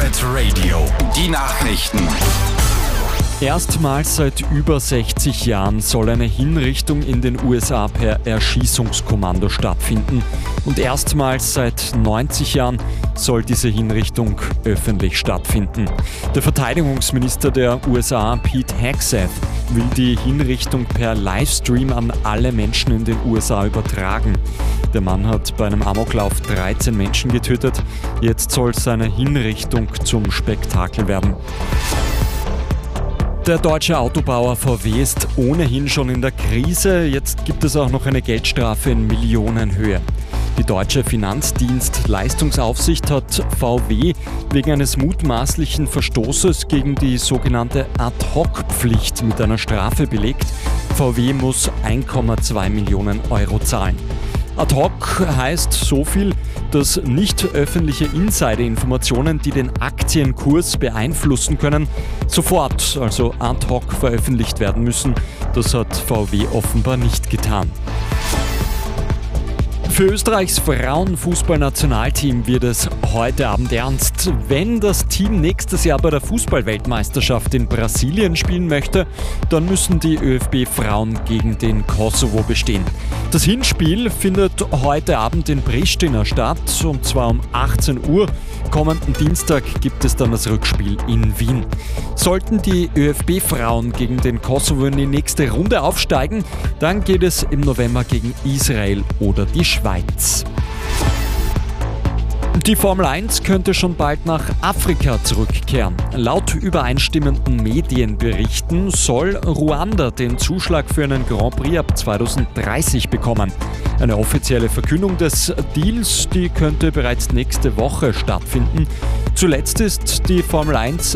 Pirate Radio, die Nachrichten. Erstmals seit über 60 Jahren soll eine Hinrichtung in den USA per Erschießungskommando stattfinden. Und erstmals seit 90 Jahren soll diese Hinrichtung öffentlich stattfinden. Der Verteidigungsminister der USA, Pete Hegseth, will die Hinrichtung per Livestream an alle Menschen in den USA übertragen. Der Mann hat bei einem Amoklauf 13 Menschen getötet. Jetzt soll seine Hinrichtung zum Spektakel werden. Der deutsche Autobauer VW ist ohnehin schon in der Krise. Jetzt gibt es auch noch eine Geldstrafe in Millionenhöhe. Die deutsche Finanzdienstleistungsaufsicht hat VW wegen eines mutmaßlichen Verstoßes gegen die sogenannte Ad-Hoc-Pflicht mit einer Strafe belegt. VW muss 1,2 Millionen Euro zahlen. Ad hoc heißt so viel, dass nicht öffentliche Insider-Informationen, die den Aktienkurs beeinflussen können, sofort, also ad hoc veröffentlicht werden müssen. Das hat VW offenbar nicht getan. Für Österreichs Frauenfußballnationalteam wird es heute Abend ernst. Wenn das Team nächstes Jahr bei der Fußballweltmeisterschaft in Brasilien spielen möchte, dann müssen die ÖFB-Frauen gegen den Kosovo bestehen. Das Hinspiel findet heute Abend in Pristina statt, und zwar um 18 Uhr. Kommenden Dienstag gibt es dann das Rückspiel in Wien. Sollten die ÖFB-Frauen gegen den Kosovo in die nächste Runde aufsteigen, dann geht es im November gegen Israel oder die Schweiz. Die Formel 1 könnte schon bald nach Afrika zurückkehren. Laut übereinstimmenden Medienberichten soll Ruanda den Zuschlag für einen Grand Prix ab 2030 bekommen. Eine offizielle Verkündung des Deals, die könnte bereits nächste Woche stattfinden. Zuletzt ist die Formel 1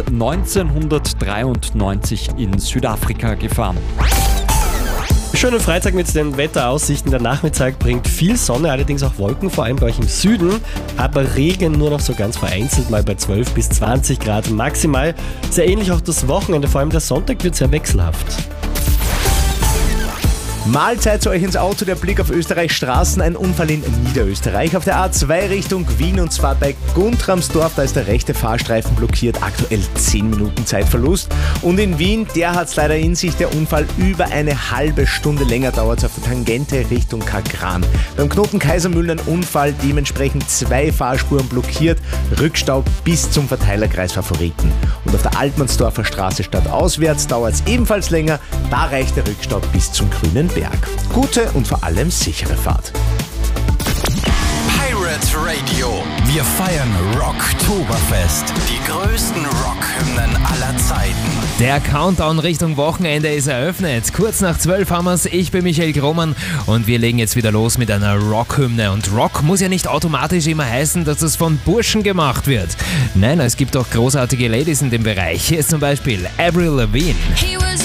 1993 in Südafrika gefahren. Schönen Freitag mit den Wetteraussichten. Der Nachmittag bringt viel Sonne, allerdings auch Wolken, vor allem bei euch im Süden. Aber Regen nur noch so ganz vereinzelt, mal bei 12 bis 20 Grad maximal. Sehr ähnlich auch das Wochenende, vor allem der Sonntag wird sehr wechselhaft. Mahlzeit zu euch ins Auto, der Blick auf Österreichs Straßen, ein Unfall in Niederösterreich auf der A2 Richtung Wien, und zwar bei Guntramsdorf, da ist der rechte Fahrstreifen blockiert, aktuell 10 Minuten Zeitverlust. Und in Wien, der hat es leider in sich, der Unfall über eine halbe Stunde länger dauert es auf der Tangente Richtung Kagran. Beim Knoten Kaisermühlen ein Unfall, dementsprechend 2 Fahrspuren blockiert, Rückstau bis zum Verteilerkreis Favoriten. Und auf der Altmannsdorfer Straße stadtauswärts dauert es ebenfalls länger, da reicht der Rückstau bis zum Grünen Berg. Gute und vor allem sichere Fahrt. Pirate Radio. Wir feiern Rocktoberfest. Die größten Rockhymnen aller Zeiten. Der Countdown Richtung Wochenende ist eröffnet. Kurz nach 12 haben wir's. Ich bin Michael Grohmann und wir legen jetzt wieder los mit einer Rockhymne. Und Rock muss ja nicht automatisch immer heißen, dass es von Burschen gemacht wird. Nein, es gibt auch großartige Ladies in dem Bereich. Hier ist zum Beispiel Avril Lavigne.